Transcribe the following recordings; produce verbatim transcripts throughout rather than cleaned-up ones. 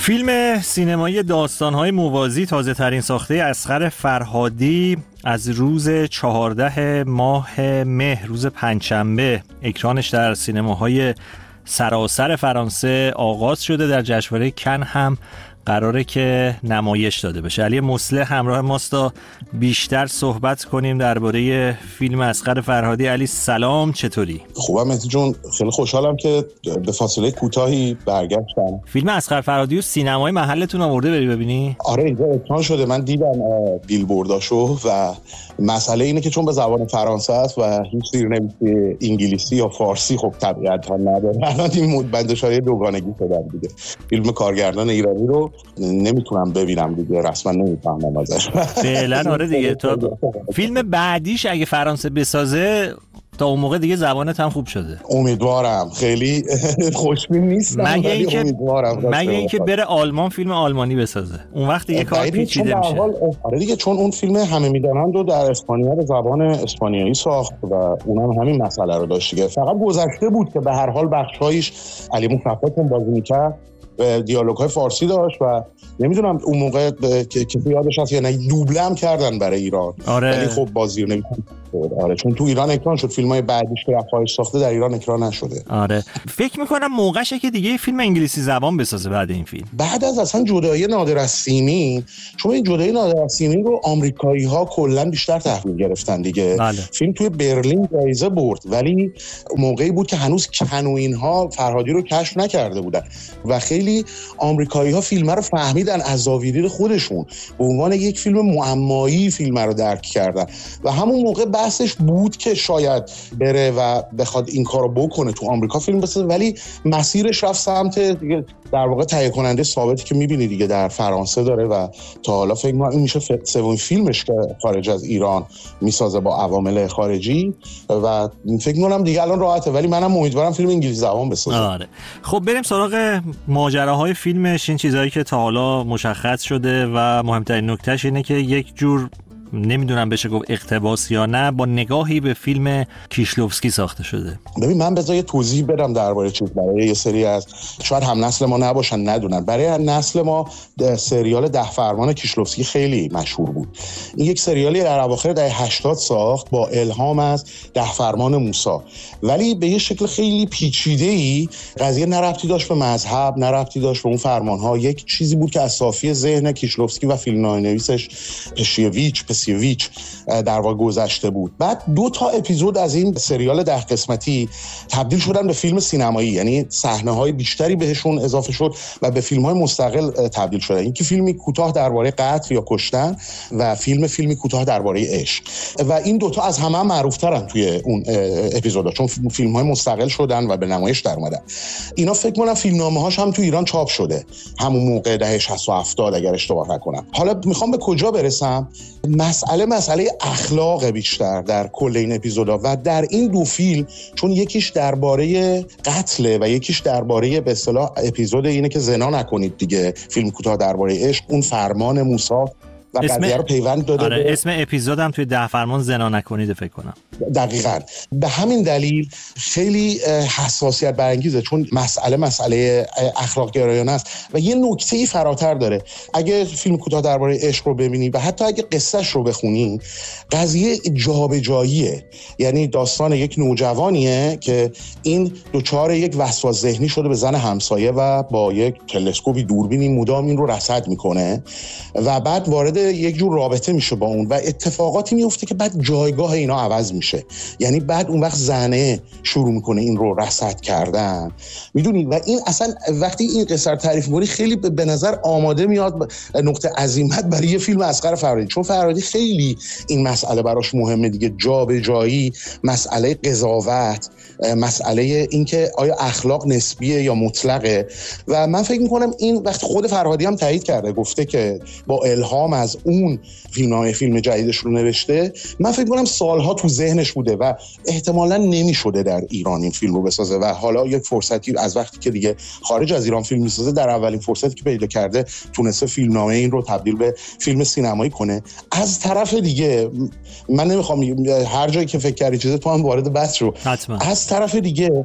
فیلم سینمایی داستان‌های موازی تازه ترین ساخته اصغر فرهادی از روز چهارده ماه مهر، روز پنجشنبه، اکرانش در سینماهای سراسر فرانسه آغاز شده. در جشنواره کن هم قراره که نمایش داده بشه. علی مصلح همراه ماست تا بیشتر صحبت کنیم درباره فیلم اصغر فرهادی. علی سلام، چطوری؟ خوبم مهدی جون، خیلی خوشحالم که به فاصله کوتاهی برگشتم. فیلم اصغر فرهادی رو سینمای محلتون آورده بری ببینی؟ آره اینجا اکران شده، من دیدم بیلبورداشو و مسئله اینه که چون به زبان فرانسه است و هیچ زیرنویسی انگلیسی یا فارسی خب طبیعتا نداره، الان این مدبندشای دوگانگی شدن دیگه. فیلم کارگردان ایرانی رو نمیتونم ببینم دیگه، رسما نمیفهمم ازش. فعلا آره دیگه، تا فیلم بعدیش اگه فرانسه بسازه تا اون موقع دیگه زبانت هم خوب شده. امیدوارم. خیلی خوشبین نیستم مگه ولی اینکه امیدوارم مگه اینکه بره آلمان فیلم آلمانی بسازه، اون وقت دیگه کار پیچیده میشه. آره دیگه، چون اون فیلم همه میدانند رو در اسپانیا به زبان اسپانیایی ساخت و اونم همین مسئله رو داشت دیگه. فقط گذشته بود که به هر حال بخشایش علی مصطفی کن بازی میکرد، دیالوگ‌های فارسی داشت و نمیدونم اون موقع که کسی یادش هست یا نه دوبله هم کردن برای ایران. آره. ولی خب بازی رو نمی‌کنه. آره چون تو ایران اکران شد، فیلم‌های بعدیش که رفایش ساخته در ایران اکران نشده. آره فکر می‌کنم موقعشه که دیگه فیلم انگلیسی زبان بسازه بعد این فیلم. بعد از اصلا جدایی نادر از سیمین، چون این جدایی نادر از سیمین رو آمریکایی‌ها کلاً بیشتر تحویل گرفتن دیگه. بله. فیلم توی برلین جایزه برد ولی موقعی بود که هنوز کن و اینها فرهادی رو کشف نکرده بودن و خیلی آمریکایی‌ها فیلم رو فهمیدن از زاویه خودشون، به عنوان یک فیلم معمایی فیلم رو درک کردن و همون موقع بحثش بود که شاید بره و بخواد این کارو بکنه تو آمریکا فیلم بسازه، ولی مسیرش رفت سمت دیگه در واقع تهیه کننده ثابتی که می‌بینی دیگه در فرانسه داره و تا حالا فکر می‌کنم این میشه سومین فیلمش که خارج از ایران میسازه با عوامل خارجی و فکر می‌کنم دیگه الان راحته، ولی منم امیدوارم فیلم انگلیسی زبان بسازه. آره خب بریم سراغ ماجراهای فیلمش. این چیزایی که تا حالا مشخص شده و مهمترین نکتهش اینه که یک جور نمیدونم بشه گفت اقتباس یا نه، با نگاهی به فیلم کیشلوفسکی ساخته شده. ببین من بذار یه توضیح بدم درباره چیز، برای یه سری از شاید هم نسل ما نباشن ندونن. برای نسل ما سریال ده فرمان کیشلوفسکی خیلی مشهور بود. این یک سریالی در اواخر دهه هشتاد ساخت با الهام از ده فرمان موسی، ولی به یه شکل خیلی پیچیده‌ای. قضیه نه ربطی داشت به مذهب، نه ربطی داشت به اون فرمان‌ها، یک چیزی بود که از صافی ذهن کیشلوفسکی و فیلمنامه‌نویسش پشیویچ پسیویچ در واقع گذشته بود. بعد دو تا اپیزود از این سریال ده قسمتی تبدیل شدن به فیلم سینمایی، یعنی صحنه‌های بیشتری بهشون اضافه شد و به فیلم‌های مستقل تبدیل شدن. این که فیلمی کوتاه درباره قتل یا کشتن و فیلم فیلمی کوتاه درباره عشق، و این دوتا از همه معروف‌ترن توی اون اپیزودا چون فیلم‌های مستقل شدن و به نمایش در اومدن. اینا فکر کنم فیلمنامه‌هاش هم تو ایران چاپ شده همون موقع دهه شصت و هفتاد اگر اشتباه نکنم. حالا میخوام به کجا برسم؟ مسئله مسئله اخلاق بیشتر در کل این اپیزودا و در این دو فیلم، چون یکیش درباره قتل و یکیش درباره به اصطلاح اپیزود اینه که زنا نکنید دیگه، فیلم کوتاه درباره عشق، اون فرمان موسی و قضیه رو پیوند داده. آره به... اسم اپیزودم توی ده فرمان زنا نکنید فکر کنم. دقیقاً به همین دلیل خیلی حساسیت برانگیزه، چون مسئله مسئله اخلاق گرایانه است و یه نکته‌ای فراتر داره. اگه فیلم کوتاه درباره عشق رو ببینی و حتی اگه قصهش رو بخونی، قضیه جابجاییه. یعنی داستان یک نوجوانیه که این دوچار یک وسواس ذهنی شده به زن همسایه و با یک تلسکوپی دوربینی مدام این رو رصد میکنه و بعد وارد یک جور رابطه میشه با اون و اتفاقاتی میفته که بعد جایگاه اینا عوض میشه. یعنی بعد اون وقت زنه شروع میکنه این رو رصد کردن، میدونی، و این اصلا وقتی این قصه رو تعریف می‌کنی خیلی به نظر آماده میاد نقطه عظیمت برای یه فیلم اصغر فرهادی، چون فرهادی خیلی این مسئله براش مهمه دیگه، جابجایی، مسئله قضاوت، مسئله اینکه آیا اخلاق نسبیه یا مطلقه. و من فکر میکنم این وقت خود فرهادی هم تایید کرده، گفته که با الهام از اون فیلمنامه فیلم جدیدش رو نوشته. من فکر میکنم سالها تو ذهنش بوده و احتمالاً نمیشده در ایران این فیلم رو بسازه و حالا یک فرصتی از وقتی که دیگه خارج از ایران فیلم میسازه، در اولین فرصتی که پیدا کرده تونسته فیلمنامه این رو تبدیل به فیلم سینمایی کنه. از طرف دیگه من نمیخوام هر جایی که فکر کردی چیزی تو هم وارد بحث رو، حتما. از طرف دیگه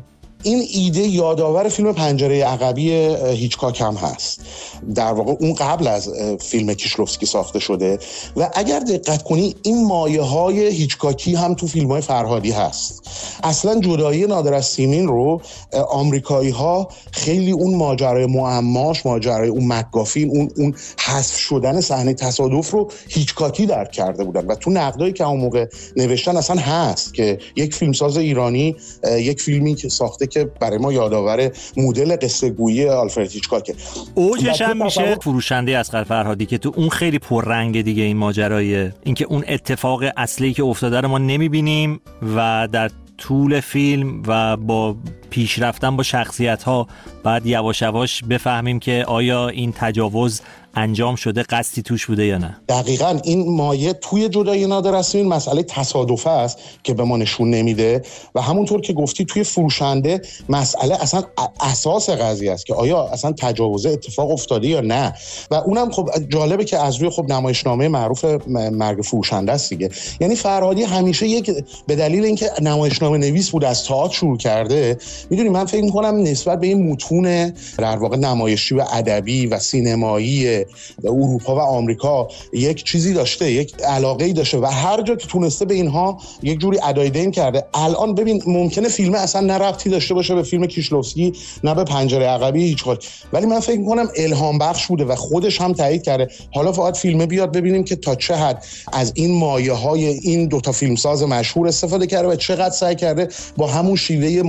این ایده یادآور فیلم پنجره عقبی هیچکاک هم هست. در واقع اون قبل از فیلم کیشلوفسکی ساخته شده و اگر دقت کنی این مایه های هیچکاکی هم تو فیلم های فرهادی هست. اصلا جدایی نادر از سیمین رو آمریکایی ها خیلی اون ماجرای معماش، ماجرای اون مکگافین، اون اون حذف شدن صحنه تصادف رو هیچکاکی درک کرده بودن و تو نقدایی که اون موقع نوشتن اصلا هست که یک فیلمساز ایرانی یک فیلمی که ساخته که برای ما یادآور مدل قصه گویی آلفرد هیچکاکه. اوجش هم میشه فروشنده اصغر فرهادی که تو اون خیلی پررنگ دیگه این ماجرای اینکه اون اتفاق اصلی که افتاده رو ما نمیبینیم و در طول فیلم و با پیش رفتن با شخصیت‌ها بعد یواش یواش بفهمیم که آیا این تجاوز انجام شده، قصدی توش بوده یا نه. دقیقاً این مایه توی جدایی نادر از سیمین مسئله تصادفه است که به ما نشون نمیده و همونطور که گفتی توی فروشنده مسئله اصلا اساس قضیه است که آیا اصلا تجاوز اتفاق افتاده یا نه. و اونم خب جالبه که از روی خب نمایشنامه معروف مرگ فروشنده است دیگه. یعنی فرهادی همیشه یک به دلیل اینکه نمایشنامه نویس بود از تئاتر شروع کرده، میدونی من فکر می‌کنم نسبت به این متون در واقع نمایشی و ادبی و سینمایی اروپا و آمریکا یک چیزی داشته، یک علاقه‌ای داشته و هر جا که تونسته به اینها یک جوری ادای دین کرده. الان ببین ممکنه فیلم اصلا نه ربطی داشته باشه به فیلم کیشلوفسکی نه به پنجره عقبی هیچکاک، ولی من فکر می‌کنم الهام بخش بوده و خودش هم تایید کرده. حالا فقط فیلم بیاد ببینیم که تا چه حد از این مایه‌های این دوتا فیلمساز مشهور استفاده کرده و چقدر سعی کرده با همون شیوه